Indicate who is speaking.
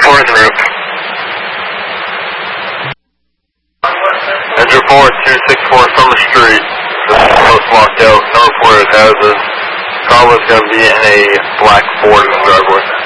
Speaker 1: 4 en route. Enter 4264 Summer Street. This is close locked out. North where it has us. Car was going to be in a black Ford in the driveway.